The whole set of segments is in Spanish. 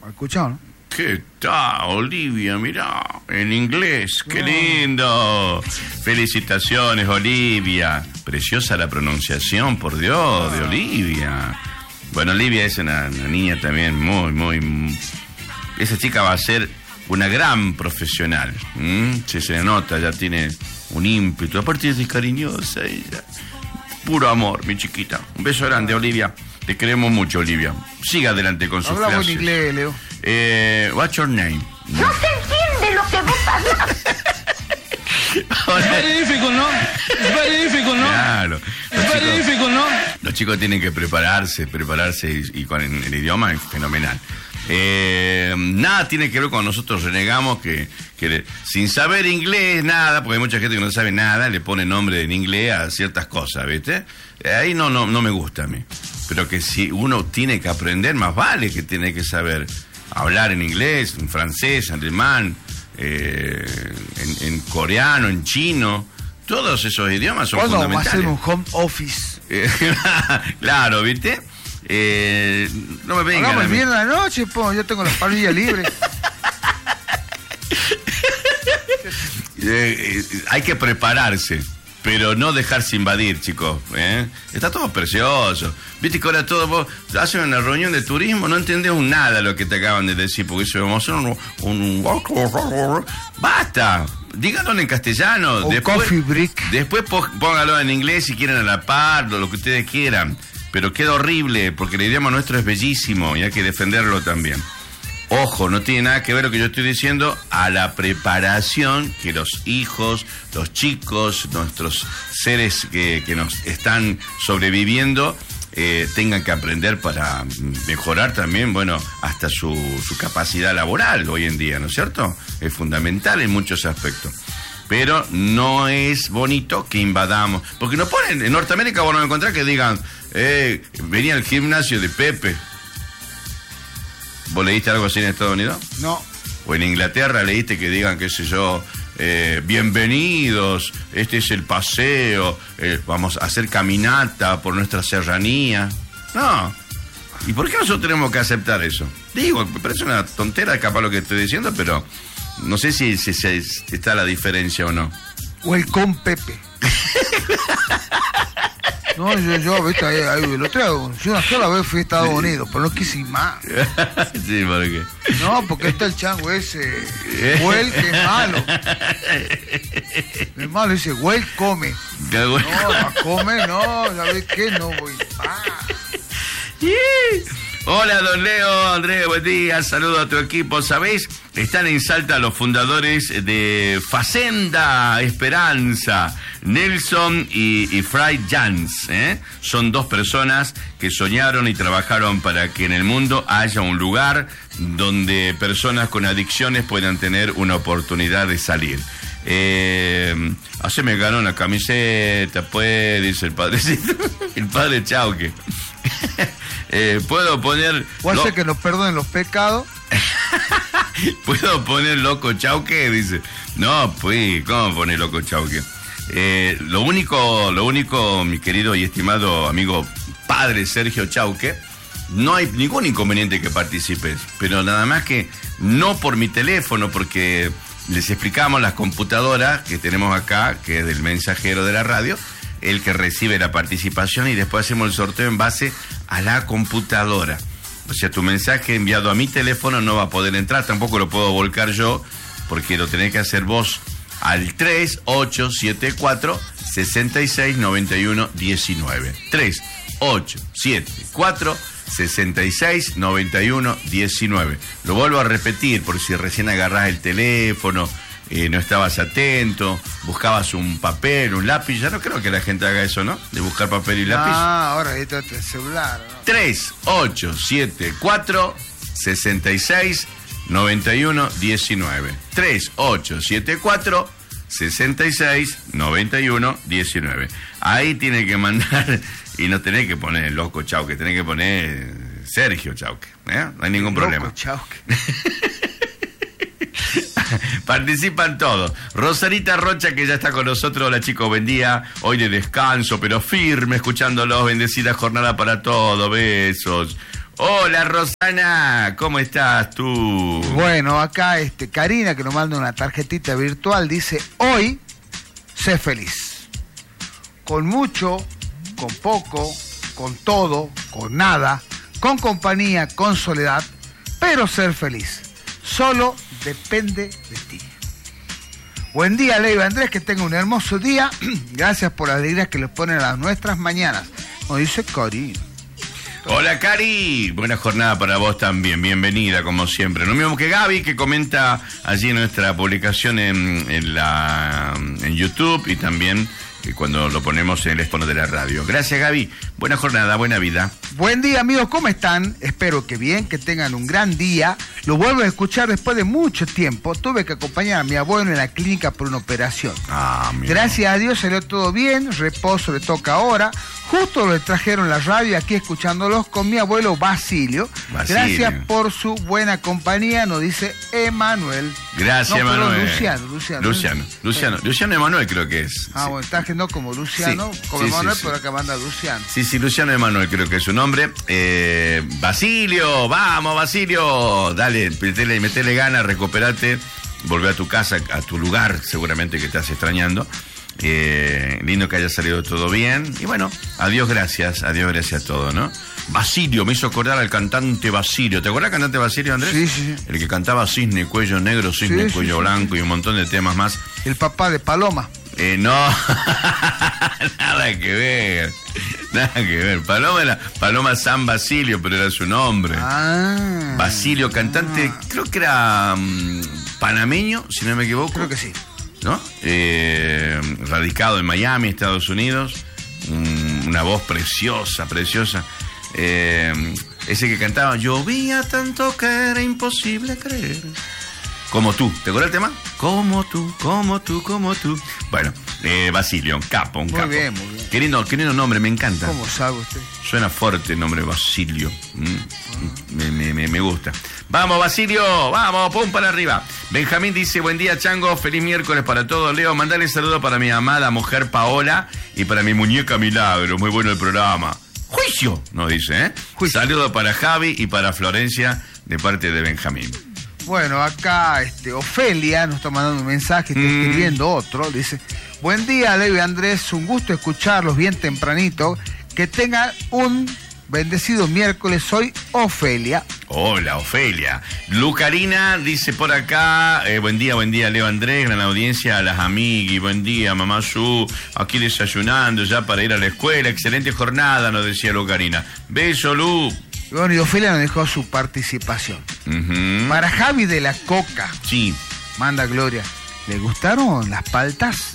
¿Escuchado, no? ¿Qué tal, Olivia? Mirá, en inglés, qué lindo. Felicitaciones, Olivia. Preciosa la pronunciación, por Dios, de Olivia. Bueno, Olivia es una niña también muy... Esa chica va a ser una gran profesional. Se le nota, ya tiene un ímpetu. Aparte es cariñosa ella. Puro amor, mi chiquita. Un beso grande, Olivia. Te queremos mucho, Olivia. Siga adelante con sus clases. Hablamos en inglés, Leo. What's your name? No se entiende lo que vos hablas. It's very difficult, ¿no? It's very difficult, ¿no? Claro. It's very difficult, ¿no? Los chicos tienen que prepararse y con el idioma es fenomenal. Nada tiene que ver cuando nosotros renegamos que sin saber inglés, nada, porque hay mucha gente que no sabe nada, le pone nombre en inglés a ciertas cosas, ¿viste? Ahí no me gusta a mí. Pero que si uno tiene que aprender, más vale que tiene que saber hablar en inglés, en francés, en alemán, en coreano, en chino. Todos esos idiomas son fundamentales. ¿Cuándo va a ser un home office? Claro, ¿viste? No me vengan. Hagamos el viernes a la noche, yo tengo las parrillas libres. Hay que prepararse, pero no dejarse invadir, chicos. Está todo precioso. Viste que ahora todo, vos hacen una reunión de turismo, no entendés nada lo que te acaban de decir, porque eso vamos a hacer ¡Basta! Díganlo en castellano. Coffee break. Después póngalo en inglés si quieren a la par, lo que ustedes quieran. Pero queda horrible, porque el idioma nuestro es bellísimo y hay que defenderlo también. Ojo, no tiene nada que ver lo que yo estoy diciendo a la preparación que los hijos, los chicos, nuestros seres que nos están sobreviviendo tengan que aprender para mejorar también, bueno, hasta su capacidad laboral hoy en día, ¿no es cierto? Es fundamental en muchos aspectos. Pero no es bonito que invadamos, porque nos ponen, en Norteamérica vos no me encontrás que digan, venía al gimnasio de Pepe. ¿Vos leíste algo así en Estados Unidos? No. O en Inglaterra leíste que digan, qué sé yo, bienvenidos, este es el paseo, vamos a hacer caminata por nuestra serranía. No. ¿Y por qué nosotros tenemos que aceptar eso? Digo, me parece una tontera capaz lo que estoy diciendo, pero no sé si está la diferencia o no. Welcome Pepe. No, yo viste, ahí lo traigo. Yo una sola vez fui a Estados Unidos, pero no quise ir más. Sí, ¿por qué? No, porque está el chango ese, Well, que es malo. Es malo, dice, Well, come. No, come, no, ¿sabes qué? No voy más. Hola, don Leo, Andrés, buen día, saludo a tu equipo. ¿Sabéis? Están en Salta los fundadores de Facenda Esperanza, Nelson y Fry Jans. Son dos personas que soñaron y trabajaron para que en el mundo haya un lugar donde personas con adicciones puedan tener una oportunidad de salir. Me ganó una camiseta, pues, dice el padrecito, el padre Chauque. Puedo poner... ¿Puede ser que nos perdonen los pecados? ¿Puedo poner loco Chauque? Dice. No, pues, ¿cómo poner loco Chauque? Lo único, mi querido y estimado amigo padre Sergio Chauque, no hay ningún inconveniente que participes, pero nada más que no por mi teléfono, porque les explicamos las computadoras que tenemos acá, que es del mensajero de la radio, el que recibe la participación, y después hacemos el sorteo en base a la computadora. O sea, tu mensaje enviado a mi teléfono no va a poder entrar, tampoco lo puedo volcar yo, porque lo tenés que hacer vos al 3874-6691-19. 3874-6691-19. Lo vuelvo a repetir, por si recién agarrás el teléfono, no estabas atento, buscabas un papel, un lápiz. Ya no creo que la gente haga eso, ¿no? De buscar papel y lápiz. Ah, ahora está el celular, ¿no? 3874-6691-19. 3874-6691-19. Ahí tiene que mandar, y no tenés que poner loco Chauque, tenés que poner Sergio Chauque, no hay ningún problema. Loco Chauque. Participan todos. Rosarita Rocha, que ya está con nosotros. Hola, chicos, buen día. Hoy de descanso, pero firme, escuchándolos. Bendecida jornada para todos. Besos. Hola Rosana, ¿cómo estás tú? Bueno, acá Karina, que nos manda una tarjetita virtual, dice: hoy, sé feliz. Con mucho, con poco, con todo, con nada, con compañía, con soledad, pero ser feliz. Solo depende de ti. Buen día, Leo y Andrés, que tenga un hermoso día. Gracias por las alegrías que les ponen a nuestras mañanas. Nos dice Karina. Hola Cari, buena jornada para vos también, bienvenida como siempre. Lo mismo que Gaby, que comenta allí en nuestra publicación en YouTube y también cuando lo ponemos en el expono de la radio. Gracias Gaby, buena jornada, buena vida. Buen día amigos, ¿cómo están? Espero que bien, que tengan un gran día. Lo vuelvo a escuchar después de mucho tiempo. Tuve que acompañar a mi abuelo en la clínica por una operación. Gracias a Dios salió todo bien, reposo le toca ahora. Justo lo trajeron la radio aquí escuchándolos con mi abuelo Basilio. Gracias por su buena compañía, nos dice Emanuel. Gracias, Emanuel. Luciano Emanuel creo que es. Bueno, está no como Luciano, sí, como Emanuel, pero acá manda Luciano. Sí, Luciano Emanuel creo que es su nombre. Basilio, vamos Basilio, dale, metele ganas, recuperate, volvé a tu casa, a tu lugar, seguramente que estás extrañando. Lindo que haya salido todo bien. Y bueno, adiós, gracias a todo, ¿no? Basilio, me hizo acordar al cantante Basilio. ¿Te acuerdas del cantante Basilio, Andrés? Sí. El que cantaba Cisne, Cuello Negro, Cisne, Cuello Blanco y un montón de temas más. El papá de Paloma. No, nada que ver. Paloma San Basilio, pero era su nombre. Basilio, cantante, creo que era panameño, si no me equivoco. Creo que sí. ¿No? Radicado en Miami, Estados Unidos. Una voz preciosa. Ese que cantaba: llovía tanto que era imposible creer. Como tú, ¿te acuerdas el tema? Como tú. Bueno, Basilio, un capo. Muy bien. Qué lindo nombre, me encanta. ¿Cómo sabe usted? Suena fuerte el nombre Basilio. Me gusta. Vamos, Basilio, vamos, pum para arriba. Benjamín dice: buen día, Chango, feliz miércoles para todos. Leo, mandale saludo para mi amada mujer Paola y para mi muñeca Milagro. Muy bueno el programa. Juicio, nos dice, Saludo para Javi y para Florencia de parte de Benjamín. Bueno, acá Ofelia nos está mandando un mensaje, está escribiendo otro. Dice: buen día, Leo y Andrés, un gusto escucharlos bien tempranito. Que tengan un bendecido miércoles. Soy Ofelia. Hola, Ofelia. Lucarina dice por acá: buen día, Leo Andrés, gran audiencia a las amiguis. Buen día, mamá Su, aquí desayunando ya para ir a la escuela. Excelente jornada, nos decía Lucarina. Beso, Lu. Bueno, y Ofelia nos dejó su participación. Para Javi de la Coca. Sí. Manda Gloria: ¿le gustaron las paltas?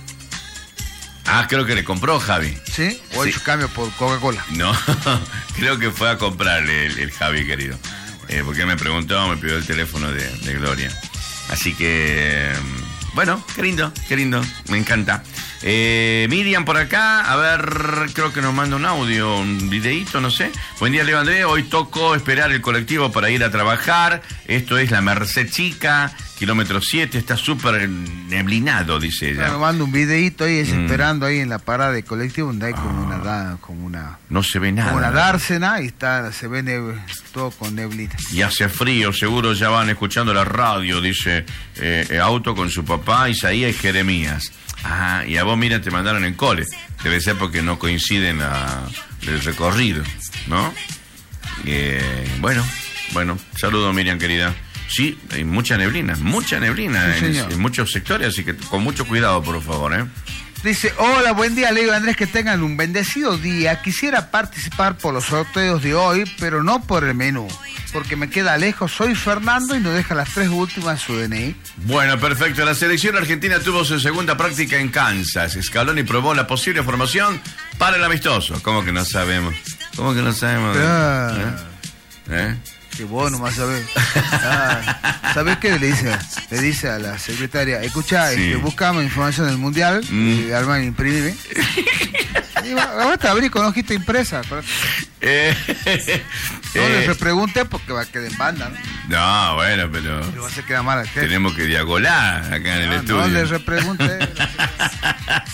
Creo que le compró Javi. ¿Sí? ¿O hecho cambio por Coca-Cola? No, creo que fue a comprarle el Javi, querido. Porque me preguntó, me pidió el teléfono de Gloria. Así que, bueno, qué lindo, me encanta. Miriam por acá, a ver, creo que nos manda un audio, un videíto, no sé. Buen día, Leo Andrés, hoy tocó esperar el colectivo para ir a trabajar. Esto es la Merced Chica, kilómetro 7, está súper neblinado, dice ella. Me manda un videíto ahí, esperando ahí en la parada de colectivo, donde hay como una... No se ve nada. Como una dársena y se ve todo con neblina. Y hace frío, seguro ya van escuchando la radio, dice Auto con su papá, Isaías y Jeremías. Y a vos, mira, te mandaron en cole. Debe ser porque no coinciden el recorrido, ¿no? Bueno, saludo, Miriam, querida. Sí, hay mucha neblina sí, en muchos sectores, así que con mucho cuidado, por favor, Dice: hola, buen día, Leo y Andrés, que tengan un bendecido día. Quisiera participar por los sorteos de hoy, pero no por el menú, porque me queda lejos. Soy Fernando y nos deja las 3 últimas su DNI. Bueno, perfecto. La selección argentina tuvo su segunda práctica en Kansas. Scaloni probó la posible formación para el amistoso. ¿Cómo que no sabemos? Que vos nomás sabés. ¿Sabés qué le dice a la secretaria? Escuchá, buscamos información del mundial, armar y imprimir. Ahora te abrí con hojita impresa. No les repregunte porque va a quedar en banda, ¿no? No, bueno, pero va a quedar mal. Tenemos que diagolar acá en el estudio. No les repregunte.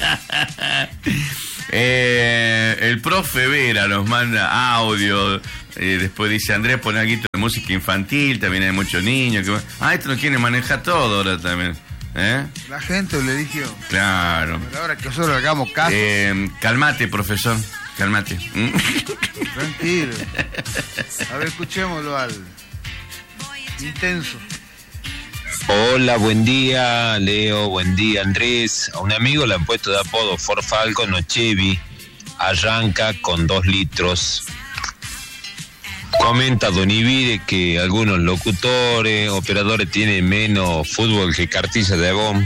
El profe Vera nos manda audio. Después dice Andrés, pone algo de música infantil, también hay muchos niños. Esto no quiere manejar todo ahora también. La gente lo eligió. Claro. Pero ahora que nosotros le hagamos caso. Calmate, profesor. Calmate. Tranquilo. A ver, escuchémoslo al intenso. Hola, buen día, Leo, buen día, Andrés. A un amigo le han puesto de apodo Ford Falcon o Chevy. Arranca con 2 litros. Comenta Don Ivide que algunos locutores, operadores tienen menos fútbol que cartilla de bomb.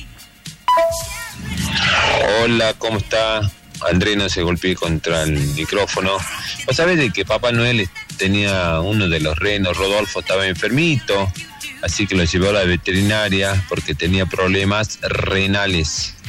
Hola, ¿cómo está? Andrés no se golpeó contra el micrófono. ¿Vos sabés de que Papá Noel tenía uno de los renos? Rodolfo estaba enfermito, así que lo llevó a la veterinaria porque tenía problemas renales.